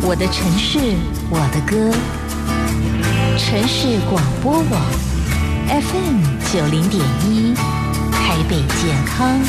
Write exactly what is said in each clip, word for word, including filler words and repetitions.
我的城市，我的歌。城市广播网 F M 九零点一，台北健康。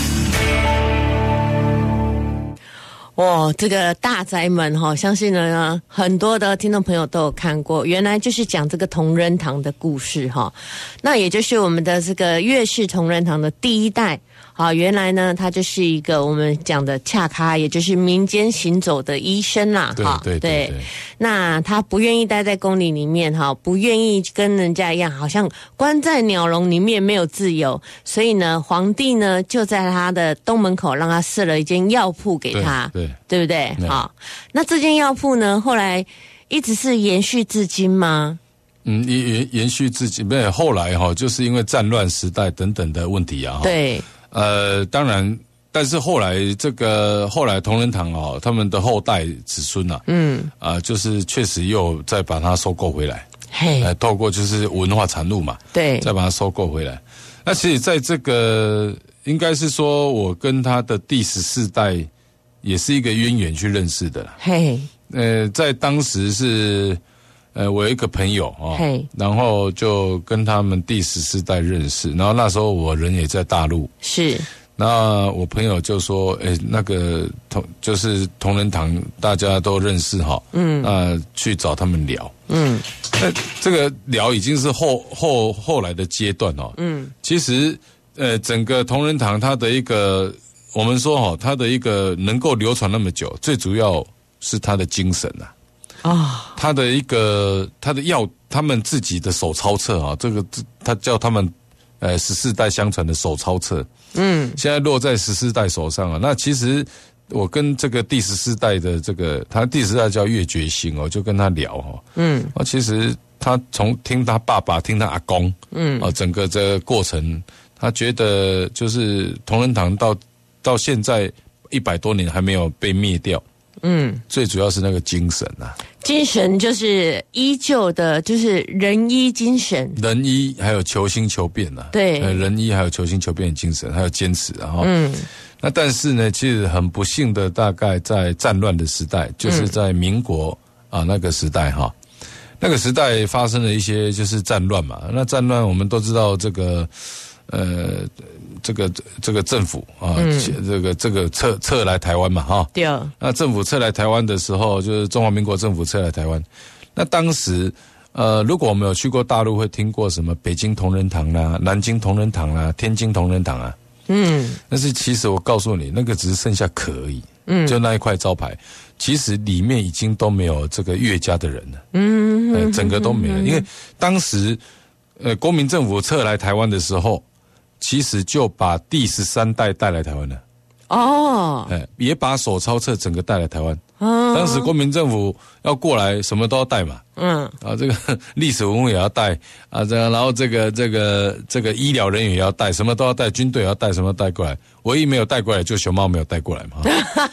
哦，这个大宅门哈、哦，相信呢很多的听众朋友都有看过，原来就是讲这个同仁堂的故事哈、哦。那也就是我们的这个岳氏同仁堂的第一代。好，原来呢，他就是一个我们讲的恰咖，也就是民间行走的医生啦。 对对 对, 对, 对。 那他不愿意待在宫里里面哈，不愿意跟人家一样，好像关在鸟笼里面没有自由。所以呢，皇帝呢就在他的东门口让他设了一间药铺给他， 对对, 对不对？好，那这间药铺呢，后来一直是延续至今吗？ 嗯，延延续至今，没有后来哈，就是因为战乱时代等等的问题啊。 对。 呃，当然，但是后来这个后来同仁堂哦，他们的后代子孙啊，嗯，啊、呃，就是确实又再把它收购回来， 嘿， 呃，透过就是文化产物嘛， 对， 再把它收购回来。那其实在这个应该是说我跟他的第十四代也是一个渊源去认识的啦， 嘿， 呃，在当时是。呃，我有一个朋友哦，然后就跟他们第十四代认识，然后那时候我人也在大陆， 是， 那我朋友就说，哎，那个同就是同仁堂大家都认识哈，嗯，那去找他们聊，嗯，那这个聊已经是后后后来的阶段哦，嗯，其实呃，整个同仁堂它的一个，我们说哈，它的一个能够流传那么久，最主要是它的精神啊。啊、哦，他的一个他的药，他们自己的手抄册啊，这个他叫他们呃十四代相传的手抄册，嗯，现在落在十四代手上啊。那其实我跟这个第十四代的这个，他第十四代叫岳觉兴哦，就跟他聊哈，嗯，啊，其实他从听他爸爸，听他阿公，嗯，啊，整个这个过程，他觉得就是同仁堂到到现在一百多年还没有被灭掉。嗯，最主要是那个精神啊， 精神就是依旧的，就是仁医精神， 仁医还有求新求变啊， 对， 仁医还有求新求变的精神，还有坚持啊，嗯，那但是呢，其实很不幸的，大概在战乱的时代，就是在民国、嗯、啊那个时代哈，那个时代发生了一些就是战乱嘛，那战乱我们都知道这个。呃，这个这个政府啊，嗯、这个这个撤撤来台湾嘛，哈， 对。 那政府撤来台湾的时候，就是中华民国政府撤来台湾。那当时，呃，如果我们有去过大陆，会听过什么北京同仁堂啦、南京同仁堂啦、天津同仁堂啊，嗯。但是其实我告诉你，那个只是剩下壳而已，嗯，就那一块招牌，其实里面已经都没有这个岳家的人了，嗯，呃、整个都没了，因为当时，呃，国民政府撤来台湾的时候。其实就把第十三代带来台湾了，哦，哎，也把手抄册整个带来台湾。哦，当时国民政府要过来，什么都要带嘛，嗯，啊，这个历史文物也要带啊，这样，然后这个这个这个医疗人员也要带，什么都要带，军队也要带，什么都带过来。唯一没有带过来，就熊猫没有带过来嘛。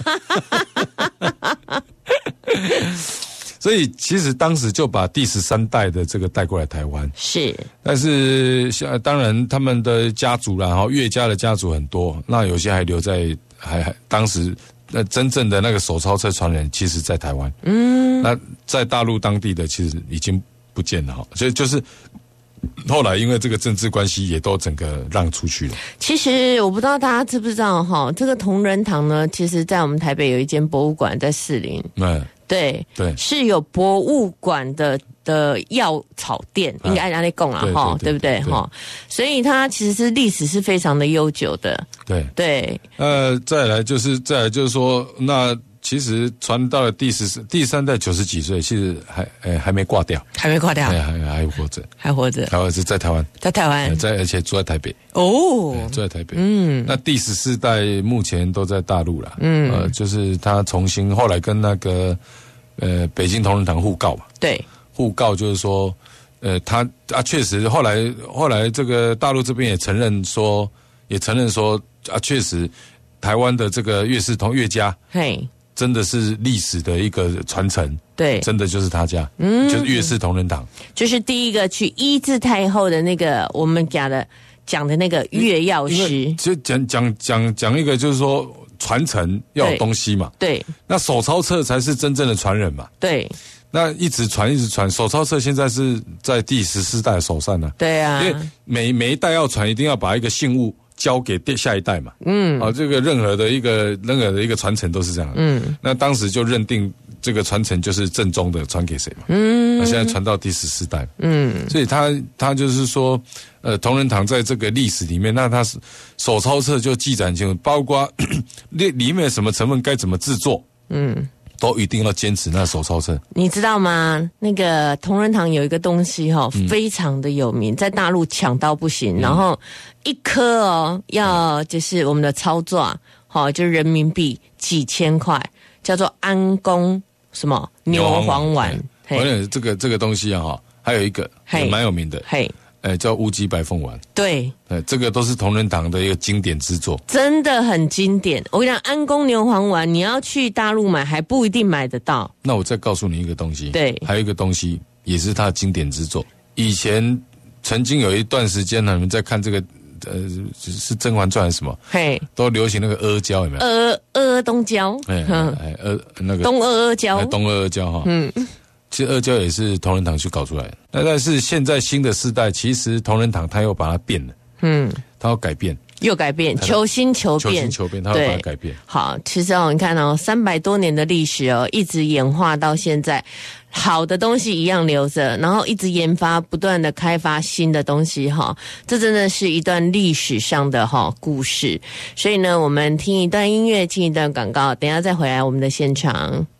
所以其实当时就把第十三代的这个带过来台湾， 是， 但是当然他们的家族啦，然后岳家的家族很多，那有些还留在还还当时那真正的那个手抄册传人，其实在台湾，嗯，那在大陆当地的其实已经不见了哈，所以就是后来因为这个政治关系，也都整个让出去了。 其实我不知道大家知不知道哈，这个同仁堂呢，其实在我们台北有一间博物馆在士林，嗯。对对， 是有博物馆的的药草店，应该按那里供了哈，对不对哈？所以它其实是历史是非常的悠久的。 对对， 呃，再来就是再来就是说，那其实传到了第十第三代九十几岁，其实还呃还没挂掉， 还没挂掉， 还还还活着， 还活着， 还活着在台湾， 在台湾， 在而且住在台北哦， 住在台北。嗯，那第十四代目前都在大陆了，嗯，呃，就是他重新后来跟那个。呃，北京同仁堂互告嘛， 对， 互告就是说，呃，他啊，确实后来后来这个大陆这边也承认说，也承认说啊，确实台湾的这个岳氏同岳家，嘿，真的是历史的一个传承， 对， 真的就是他家，嗯，就是岳氏同仁堂， 就是第一个去医治太后的那个我们讲的讲的那个岳药师， 就讲讲讲讲一个就是说。 传承要有东西嘛， 对， 那手抄册才是真正的传人嘛， 对， 那一直传一直传，手抄册现在是在第十四代手上呢， 对啊， 因为每每一代要传，一定要把一个信物交给下一代嘛，嗯，啊，这个任何的一个任何的一个传承都是这样，嗯，那当时就认定这个传承就是正宗的，传给谁嘛，嗯，那现在传到第十四代，嗯，所以他他就是说，呃，同仁堂在这个历史里面，那他是手抄册就记载很清楚，包括里里面什么成分该怎么制作，嗯。都一定要坚持那手抄册， 你知道吗？那个同仁堂有一个东西哈、哦嗯，非常的有名，在大陆抢到不行，嗯、然后一颗哦要就是我们的操作，好、哦、就是人民币几千块，叫做安宫什么牛黄丸。 而且这个这个东西啊哈，还有一个也蛮有名的，嘿。哎，叫乌鸡白凤丸， 对， 哎，这个都是同仁堂的一个经典之作， 真的很经典。我跟你讲，安宫牛黄丸，你要去大陆买还不一定买得到。 那我再告诉你一个东西， 对， 还有一个东西也是它的经典之作。以前曾经有一段时间呢，你们在看这个，呃，是《甄嬛传》还是什么？嘿，都流行那个阿胶，有没有？ 阿阿东胶， 哎哎，阿那个东阿阿胶， 东阿阿胶哈，嗯。其实阿胶也是同仁堂去搞出来的，那但是现在新的世代，其实同仁堂他又把它变了，嗯，他要改变， 又改变，求新求变， 求新求变，他要把它改变。 好，其实哦，你看哦，三百多年的历史哦，一直演化到现在，好的东西一样留着，然后一直研发，不断的开发新的东西哈、哦，这真的是一段历史上的哈、哦、故事。所以呢，我们听一段音乐，进一段广告，等一下再回来我们的现场。